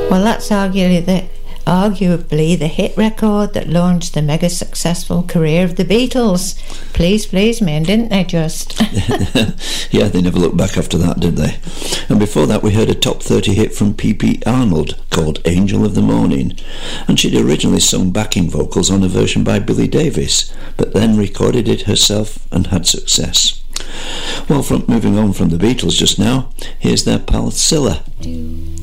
Well, that's arguably the hit record that launched the mega successful career of the Beatles. Please, man, didn't they just? Yeah, they never looked back after that, did they? And before that we heard a top 30 hit from P.P. Arnold called Angel of the Morning, and she'd originally sung backing vocals on a version by Billy Davis, but then recorded it herself and had success. Well, moving on from the Beatles just now, here's their pal Cilla.